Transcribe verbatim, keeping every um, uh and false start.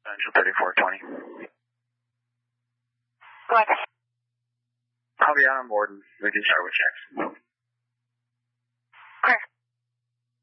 Central thirty-four twenty. What? I'll be out on board and we can start with checks.